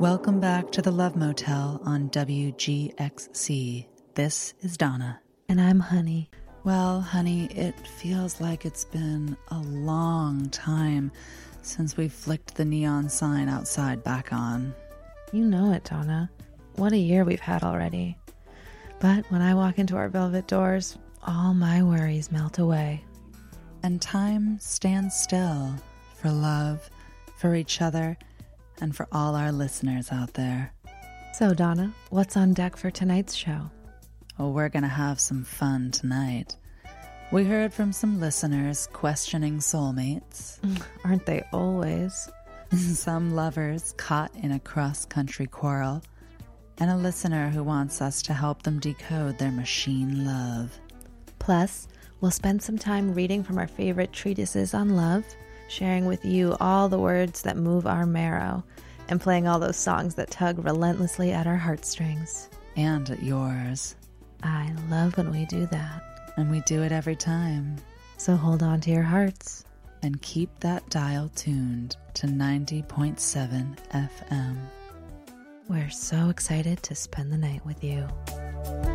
Welcome back to the Love Motel on WGXC. This is Donna. And I'm Honey. Well, honey, it feels like it's been a long time since we flicked the neon sign outside back on. You know it, Donna. What a year we've had already. But when I walk into our velvet doors, all my worries melt away. And time stands still for love, for each other, and for all our listeners out there. So, Donna, what's on deck for tonight's show? Oh, we're going to have some fun tonight. We heard from some listeners questioning soulmates. Aren't they always? Some lovers caught in a cross-country quarrel. And a listener who wants us to help them decode their machine love. Plus, we'll spend some time reading from our favorite treatises on love, sharing with you all the words that move our marrow, and playing all those songs that tug relentlessly at our heartstrings. And at yours. I love when we do that. And we do it every time. So hold on to your hearts. And keep that dial tuned to 90.7 FM. We're so excited to spend the night with you.